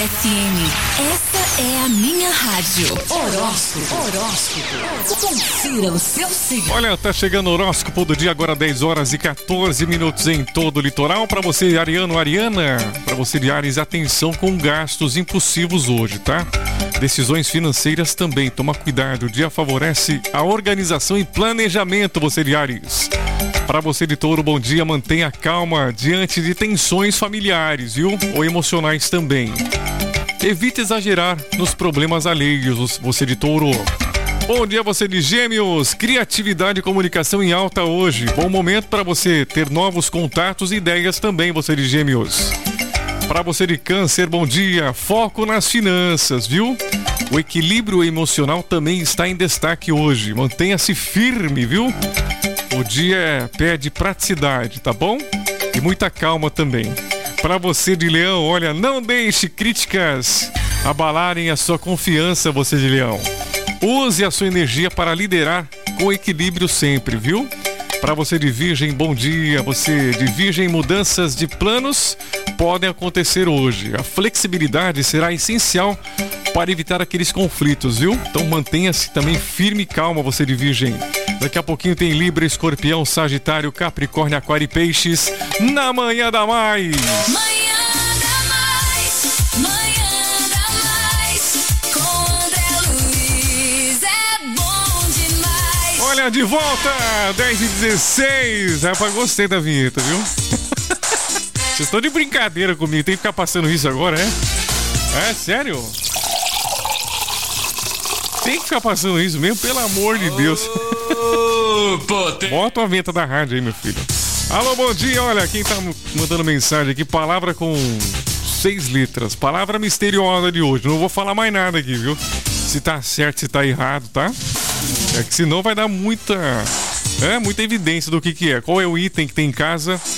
FM. Essa é a minha rádio. Horóscopo. Confira o seu signo. Olha, tá chegando o horóscopo do dia agora, 10 horas e 14 minutos em todo o litoral. Pra você, Ariano, Ariana, pra você de Áries, atenção com gastos impulsivos hoje, tá? Decisões financeiras também, toma cuidado. O dia favorece a organização e planejamento, você de Áries. Para você de Touro, bom dia, mantenha calma diante de tensões familiares, viu? Ou emocionais também. Evite exagerar nos problemas alheios, você de Touro. Bom dia, você de Gêmeos, criatividade e comunicação em alta hoje. Bom momento para você ter novos contatos e ideias também, você de Gêmeos. Para você de Câncer, bom dia, foco nas finanças, viu? O equilíbrio emocional também está em destaque hoje. Mantenha-se firme, viu? O dia pede praticidade, tá bom? E muita calma também. Para você de Leão, olha, não deixe críticas abalarem a sua confiança, você de Leão. Use a sua energia para liderar com equilíbrio sempre, viu? Para você de Virgem, bom dia. Você de Virgem, mudanças de planos podem acontecer hoje. A flexibilidade será essencial para evitar aqueles conflitos, viu? Então mantenha-se também firme e calma, você de Virgem. Daqui a pouquinho tem Libra, Escorpião, Sagitário, Capricórnio, Aquário e Peixes na Manhã da Mais. Manhã da mais, com André Luiz, é bom demais. Olha, de volta, 10h16. Rapaz, gostei da vinheta, viu? Vocês estão de brincadeira comigo, tem que ficar passando isso agora, é? É, sério? Tem que ficar passando isso mesmo, pelo amor de Deus. Bota a vinheta da rádio aí, meu filho. Alô, bom dia, olha, quem tá mandando mensagem aqui, palavra com 6 letras, palavra misteriosa de hoje. Não vou falar mais nada aqui, viu? Se tá certo, se tá errado, tá? É que senão vai dar muita evidência do que é. Qual é o item que tem em casa